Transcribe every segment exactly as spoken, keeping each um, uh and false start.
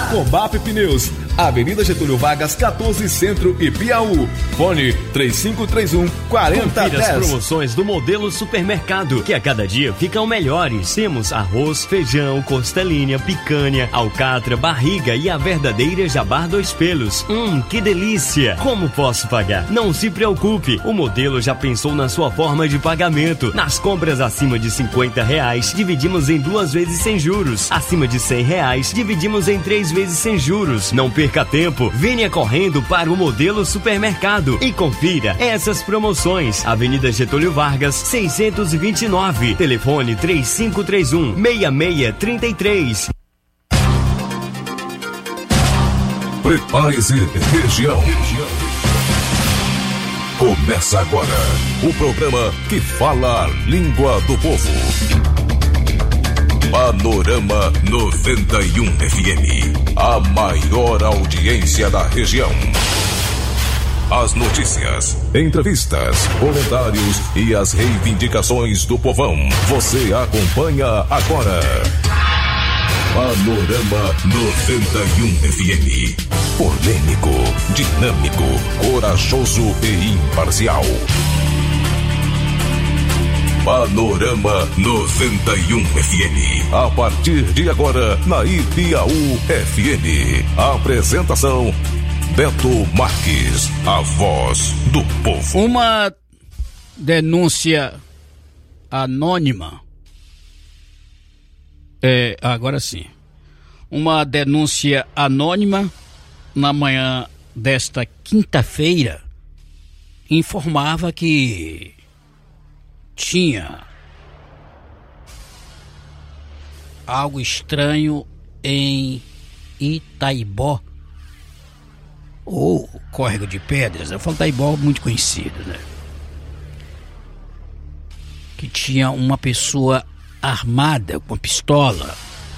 Combap Pneus, Avenida Getúlio Vargas, quatorze, Centro e Piauí. Fone três cinco três um, quatro zero um zero. Confira as promoções do Modelo Supermercado, que a cada dia ficam melhores. Temos arroz, feijão, costelinha, picanha, alcatra, barriga e a verdadeira Jabbar dois pelos. Hum, que delícia! Como posso pagar? Não se preocupe, o Modelo já pensou na sua forma de pagamento. Nas compras acima de cinquenta reais, dividimos em duas vezes sem juros. Acima de cem reais, dividimos em três vezes sem juros. Não perca tempo, venha correndo para o Modelo Supermercado e confira essas promoções. Avenida Getúlio Vargas, seiscentos e vinte e nove. Telefone três cinco três um, seis seis três três. Prepare-se, região. Começa agora o programa que fala a língua do povo. Panorama noventa e um F M, a maior audiência da região. As notícias, entrevistas, comentários e as reivindicações do povão. Você acompanha agora. Panorama noventa e um F M. Polêmico, dinâmico, corajoso e imparcial. Panorama noventa e um F M. A partir de agora, na Ipiaú F M. Apresentação: Beto Marques, a voz do povo. Uma denúncia anônima. É, agora sim. Uma denúncia anônima na manhã desta quinta-feira informava que tinha algo estranho em Itaibó, ou Córrego de Pedras. Eu falo Itaibó, muito conhecido, né? Que tinha uma pessoa armada com uma pistola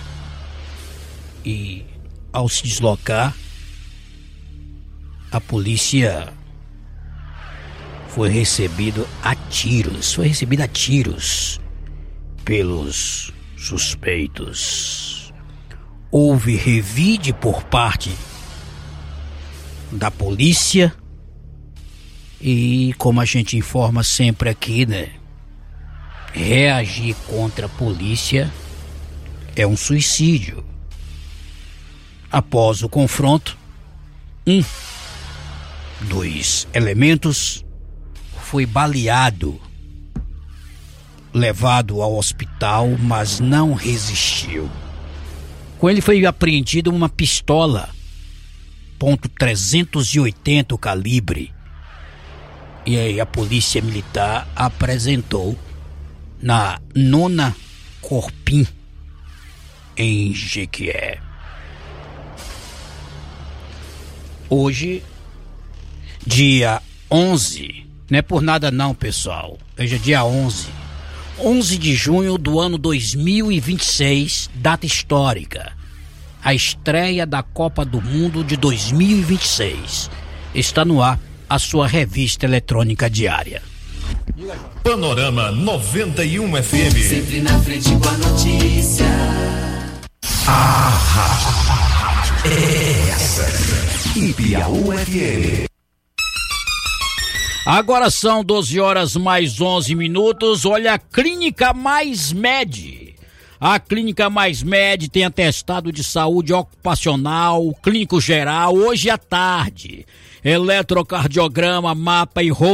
e, ao se deslocar, a polícia foi recebido a tiros, foi recebida a tiros pelos suspeitos. Houve revide por parte da polícia e, como a gente informa sempre aqui, né, reagir contra a polícia é um suicídio. Após o confronto, um dos elementos foi baleado, levado ao hospital, mas não resistiu. Com ele foi apreendida uma pistola ponto trezentos e oitenta calibre, e aí a polícia militar apresentou na nona Corpim, em Jequié. Hoje, dia onze, não é por nada não, pessoal, hoje é dia onze, onze de junho do ano dois mil e vinte e seis, data histórica, a estreia da Copa do Mundo de dois mil e vinte e seis. Está no ar a sua revista eletrônica diária. Panorama noventa e um F M. Sempre na frente com a notícia. Ah, essa Ipiaú F M. Agora são doze horas mais onze minutos. Olha, a Clínica Mais Med. A Clínica Mais Med tem atestado de saúde ocupacional, clínico geral, hoje à tarde. Eletrocardiograma, mapa e